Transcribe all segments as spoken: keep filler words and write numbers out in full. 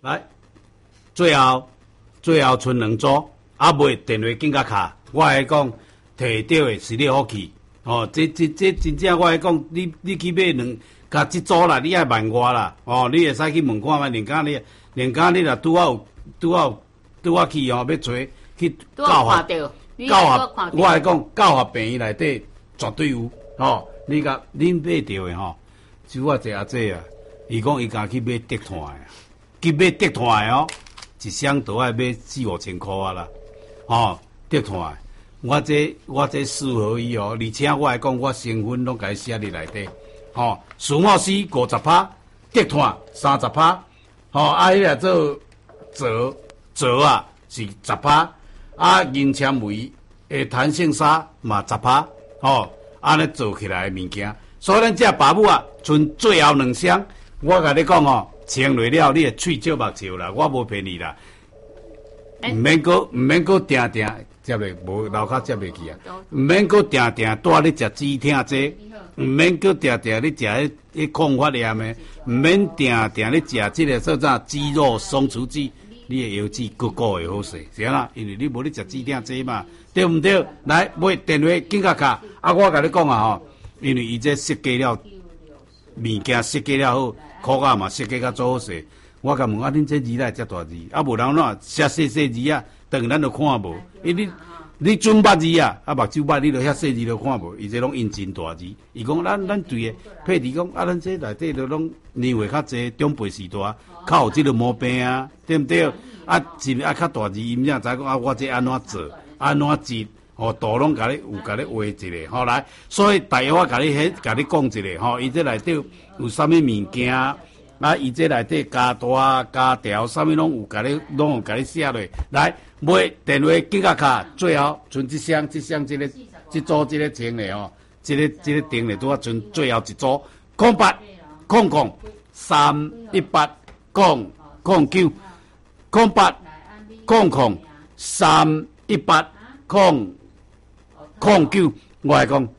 来，最后最后剩两组，啊，袂电话紧甲卡，我来讲，摕到的是你福气。哦，这这这真正我来讲，你你去买两，甲这组啦，你爱问我啦。哦，你会使去问看觅，人家你，人家你若拄好拄好拄好去哦，要找去教法。教法，我来讲，教法病院内底绝对有。哦，你甲恁买着的吼，就我一个阿姐啊，伊讲伊家去买德团的，去买德团的哦，一箱都爱买四五千块啊啦。哦，德团的，我这我这适合伊哦，而且我来讲，我成分拢甲伊写伫内底。哦，苏莫斯五十趴，德团三十趴。哦，啊，迄个做折折啊是十趴。啊，银纤维诶，弹性纱嘛十趴，吼，安尼做起来诶物件，所以咱这爸母啊，剩最后两箱，我甲你讲哦，穿落了，你会喙笑目笑啦，我无骗你啦，毋免搁毋免搁定定接袂，无楼骹接袂去啊，毋免搁定定带你食止痛剂，毋免搁定定你食迄迄抗发炎诶，毋免定定你食即个说啥肌肉松弛剂。你的腰子骨骨会好势，是啊啦，因为你无你食止痛剂嘛，对毋对？来买电话紧甲卡，啊，我甲你讲啊吼，因为伊这设计了物件设计了好，裤仔嘛设计甲做好势。我甲问啊，恁这字来遮大字，啊无人哪写细细字啊，等咱都看无。伊你你准捌字啊，啊目睭捌，你著遐细字都看无。伊这拢印真大字。伊讲咱咱对的配置讲啊，咱这内底都拢年岁较济，长辈时代较有即个毛病啊，对毋对？啊，是啊较大字，伊毋知影知讲啊，我这安怎做，安怎折，吼，图拢甲你有甲你画一个，吼来，所以大约我甲你迄甲你讲一个，吼，伊这内底有啥物物件，啊，伊这内底加大加条，啥物拢有甲你，拢有甲你写落，来买电话紧甲卡，最后剩一箱，一箱这个，这组这个清的吼，这个这个订的拄啊剩最后一组，空八空空三一八空空九。空八空空三一八空空九，我来讲，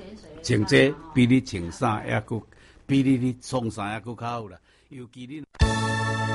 穿这比你穿衫还佫比你你创衫还佫较好啦，尤其你。